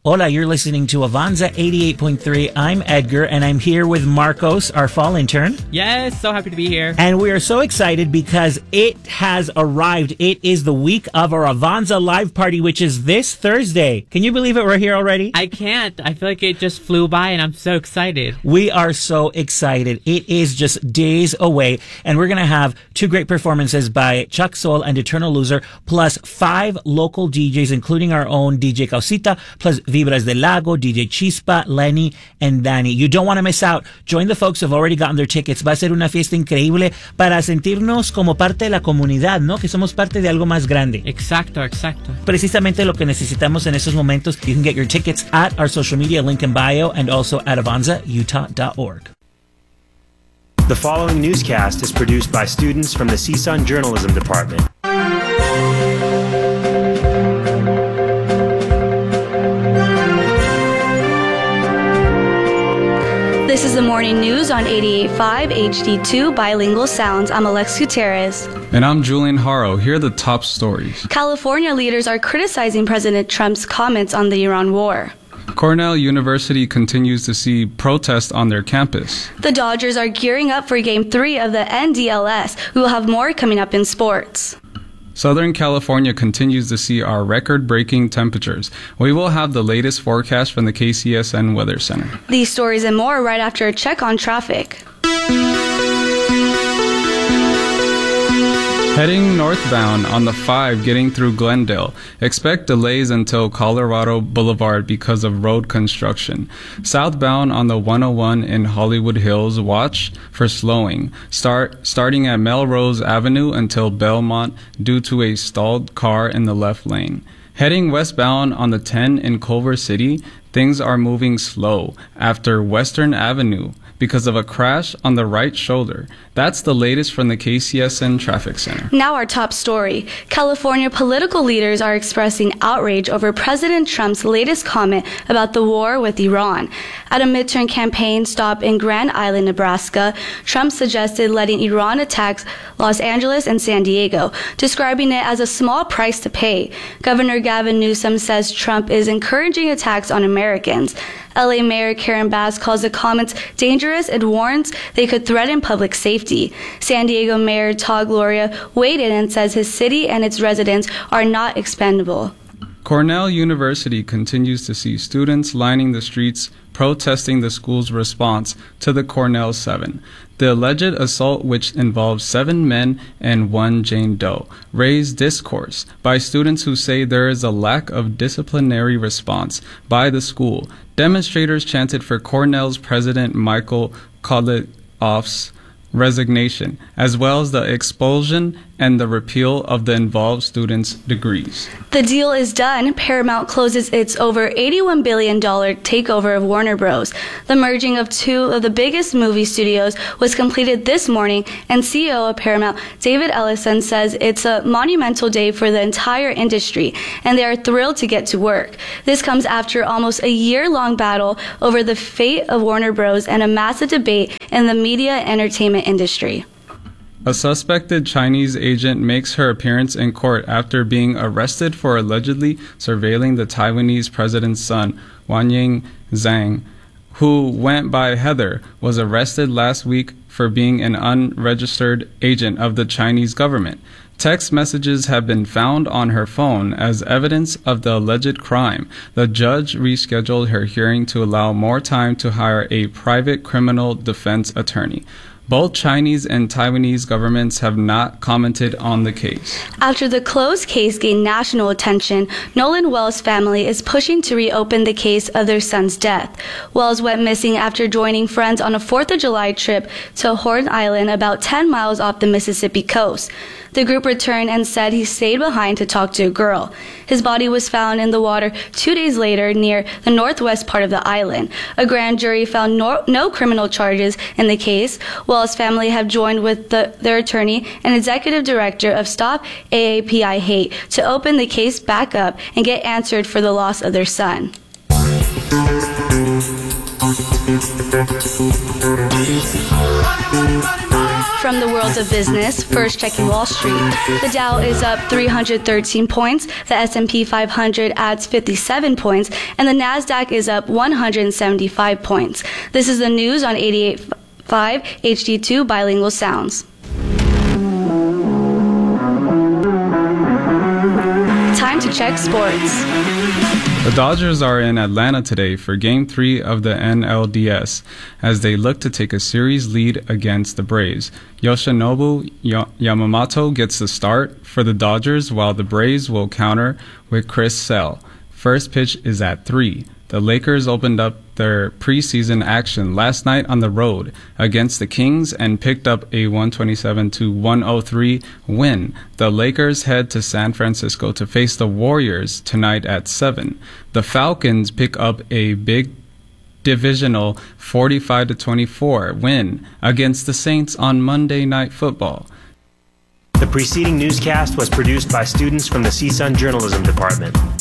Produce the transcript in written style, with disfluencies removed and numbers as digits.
Hola, you're listening to Avanza 88.3. I'm Edgar, and I'm here with Marcos, our fall intern. Yes, so happy to be here. And we are so excited because it has arrived. It is the week of our Avanza live party, which is this Thursday. Can you believe it? We're here already? I can't. I feel like it just flew by, and I'm so excited. We are so excited. It is just days away, and we're going to have two great performances by Chuck Soul and Eternal Loser, plus 5 local DJs, including our own DJ Causita, plus Vibras del Lago, DJ Chispa, Lenny, and Danny. You don't want to miss out. Join the folks who have already gotten their tickets. Va a ser una fiesta increíble para sentirnos como parte de la comunidad, ¿no? Que somos parte de algo más grande. Exacto. Precisamente lo que necesitamos en estos momentos. You can get your tickets at our social media link in bio and also at avanzautah.org. The following newscast is produced by students from the CSUN Journalism Department. This is the morning news on 88.5 HD2 Bilingual Sounds. I'm Alex Gutierrez. And I'm Julian Haro. Here are the top stories. California leaders are criticizing President Trump's comments on the Iran war. Cornell University continues to see protests on their campus. The Dodgers are gearing up for Game 3 of the NDLS. We will have more coming up in sports. Southern California continues to see our record-breaking temperatures. We will have the latest forecast from the KCSN Weather Center. These stories and more right after a check on traffic. Heading northbound on the 5 getting through Glendale. Expect delays until Colorado Boulevard because of road construction. Southbound on the 101 in Hollywood Hills, watch for slowing. Starting at Melrose Avenue until Belmont due to a stalled car in the left lane. Heading westbound on the 10 in Culver City, things are moving slow after Western Avenue because of a crash on the right shoulder. That's the latest from the KCSN Traffic Center. Now our top story. California political leaders are expressing outrage over President Trump's latest comment about the war with Iran. At a midterm campaign stop in Grand Island, Nebraska, Trump suggested letting Iran attack Los Angeles and San Diego, describing it as a small price to pay. Governor Gavin Newsom says Trump is encouraging attacks on Americans. LA Mayor Karen Bass calls the comments dangerous and warns they could threaten public safety. San Diego Mayor Todd Gloria weighed in and says his city and its residents are not expendable. Cornell University continues to see students lining the streets protesting the school's response to the Cornell 7. The alleged assault, which involved 7 men and 1 Jane Doe, raised discourse by students who say there is a lack of disciplinary response by the school. Demonstrators chanted for Cornell's president Michael Koloff's resignation, as well as the expulsion and the repeal of the involved students' degrees. The deal is done. Paramount closes its over $81 billion takeover of Warner Bros. The merging of 2 of the biggest movie studios was completed this morning, and CEO of Paramount, David Ellison, says it's a monumental day for the entire industry, and they are thrilled to get to work. This comes after almost a year-long battle over the fate of Warner Bros. And a massive debate in the media and entertainment industry. A suspected Chinese agent makes her appearance in court after being arrested for allegedly surveilling the Taiwanese president's son, Wanying Zhang, who went by Heather, was arrested last week for being an unregistered agent of the Chinese government. Text messages have been found on her phone as evidence of the alleged crime. The judge rescheduled her hearing to allow more time to hire a private criminal defense attorney. Both Chinese and Taiwanese governments have not commented on the case. After the closed case gained national attention, Nolan Wells' family is pushing to reopen the case of their son's death. Wells went missing after joining friends on a 4th of July trip to Horn Island, about 10 miles off the Mississippi coast. The group returned and said he stayed behind to talk to a girl. His body was found in the water 2 days later near the northwest part of the island. A grand jury found no criminal charges in the case. Wells' family have joined with their attorney and executive director of Stop AAPI Hate to open the case back up and get answered for the loss of their son. From the world of business, first checking Wall Street. The Dow is up 313 points, the S&P 500 adds 57 points, and the Nasdaq is up 175 points. This is the news on 88.5 HD2 Bilingual Sounds. Time to check sports. The Dodgers are in Atlanta today for Game 3 of the NLDS as they look to take a series lead against the Braves. Yoshinobu Yamamoto gets the start for the Dodgers while the Braves will counter with Chris Sale. First pitch is at 3. The Lakers opened up their preseason action last night on the road against the Kings and picked up a 127-103 win. The Lakers head to San Francisco to face the Warriors tonight at 7. The Falcons pick up a big divisional 45-24 win against the Saints on Monday Night Football. The preceding newscast was produced by students from the CSUN Journalism Department.